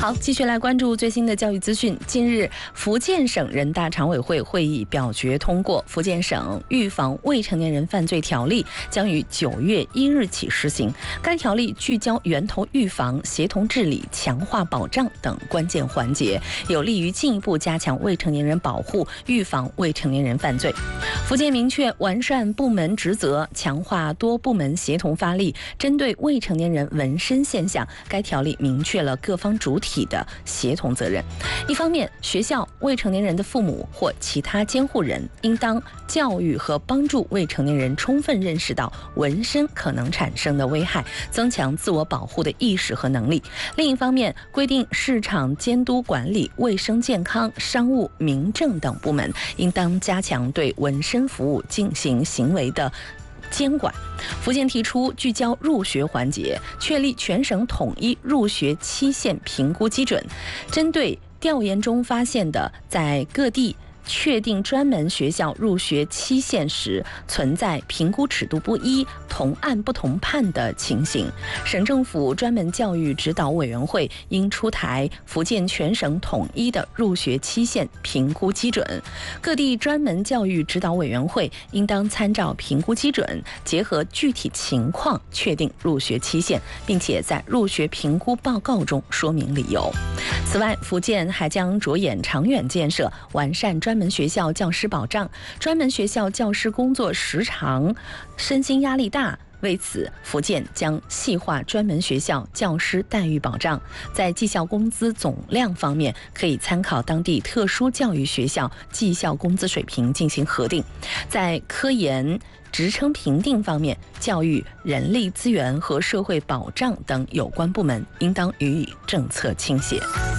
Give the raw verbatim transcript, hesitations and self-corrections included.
好，继续来关注最新的教育资讯。近日，福建省人大常委会会议表决通过，福建省预防未成年人犯罪条例将于九月一日起施行。该条例聚焦源头预防、协同治理、强化保障等关键环节，有利于进一步加强未成年人保护，预防未成年人犯罪。福建明确完善部门职责，强化多部门协同发力。针对未成年人纹身现象，该条例明确了各方主体的协同责任。一方面，学校、未成年人的父母或其他监护人应当教育和帮助未成年人充分认识到纹身可能产生的危害，增强自我保护的意识和能力。另一方面，规定市场监督管理、卫生健康、商务、民政等部门应当加强对纹身服务进行行为的监管。福建提出聚焦入学环节，确立全省统一入学期限评估基准，针对调研中发现的在各地确定专门学校入学期限时存在评估尺度不一、同案不同判的情形，省政府专门教育指导委员会应出台福建全省统一的入学期限评估基准。各地专门教育指导委员会应当参照评估基准，结合具体情况确定入学期限，并且在入学评估报告中说明理由。此外，福建还将着眼长远建设，完善专门学校教师保障。专门学校教师工作时长、身心压力大，为此，福建将细化专门学校教师待遇保障。在绩效工资总量方面，可以参考当地特殊教育学校绩效工资水平进行核定。在科研、职称评定方面，教育、人力资源和社会保障等有关部门应当予以政策倾斜。